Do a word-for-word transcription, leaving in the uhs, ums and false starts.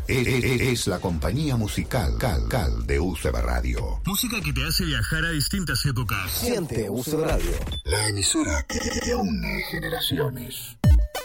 es, es- es la compañía musical Cal, Cal de U C B Radio. Música que te hace viajar a distintas épocas. Siente U C B Radio. La emisora que, que une generaciones.